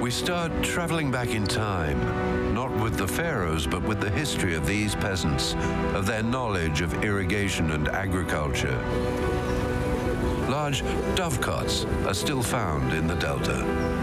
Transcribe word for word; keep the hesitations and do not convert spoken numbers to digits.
We start traveling back in time, not with the pharaohs, but with the history of these peasants, of their knowledge of irrigation and agriculture. Large dovecots are still found in the delta.